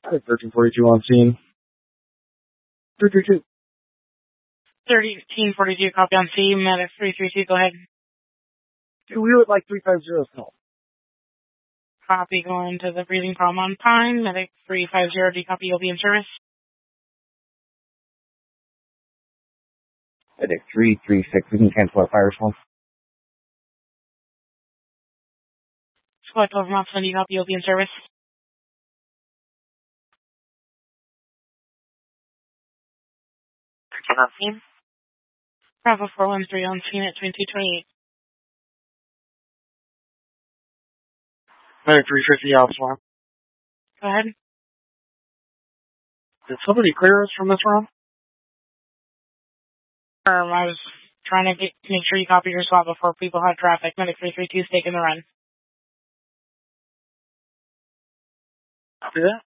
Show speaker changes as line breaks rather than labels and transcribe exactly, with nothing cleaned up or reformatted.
thirteen forty-two on scene. three three two.
thirteen forty-two, copy on scene. Medic three three two, go ahead.
We would like three five zero call.
Copy, going to the breathing problem on Pine. Medic three five zero, do you copy? You'll be in service.
Medic three three six, we can cancel our fire response.
Squad twelve, Mopson, do you copy? You'll be in service.
thirteen on scene.
Bravo four one three on scene at twenty-two twenty-eight.
Medic three fifty, Alpha.
Go ahead.
Did somebody clear us from this room?
Um, I was trying to get, make sure you copy your spot before people had traffic. Medic three three two is taking the run.
Copy that.